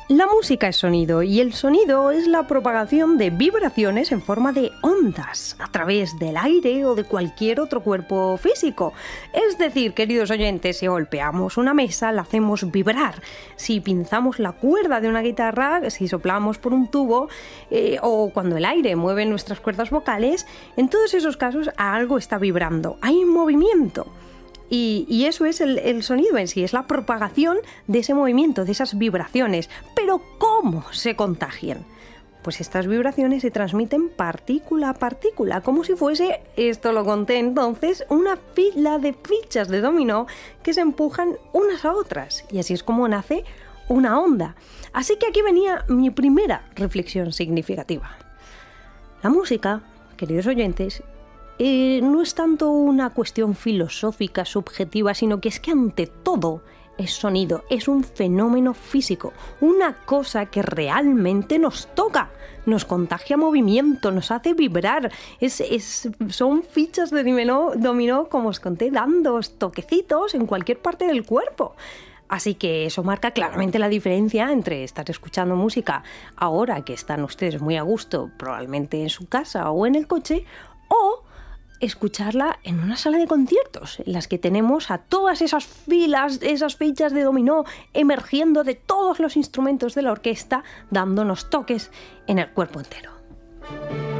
La música es sonido y el sonido es la propagación de vibraciones en forma de ondas a través del aire o de cualquier otro cuerpo físico. Es decir, queridos oyentes, si golpeamos una mesa la hacemos vibrar. Si pinzamos la cuerda de una guitarra, si soplamos por un tubo o cuando el aire mueve nuestras cuerdas vocales, en todos esos casos algo está vibrando, hay movimiento. Y eso es el sonido en sí, es la propagación de ese movimiento, de esas vibraciones. ¿Pero cómo se contagian? Pues estas vibraciones se transmiten partícula a partícula, como si fuese, esto lo conté entonces, una fila de fichas de dominó que se empujan unas a otras. Y así es como nace una onda. Así que aquí venía mi primera reflexión significativa. La música, queridos oyentes, no es tanto una cuestión filosófica, subjetiva, sino que es que ante todo es sonido, es un fenómeno físico, una cosa que realmente nos toca, nos contagia movimiento, nos hace vibrar, son fichas de dominó, como os conté, dando toquecitos en cualquier parte del cuerpo. Así que eso marca claramente la diferencia entre estar escuchando música ahora que están ustedes muy a gusto, probablemente en su casa o en el coche, o escucharla en una sala de conciertos, en las que tenemos a todas esas filas, esas fichas de dominó emergiendo de todos los instrumentos de la orquesta, dándonos toques en el cuerpo entero.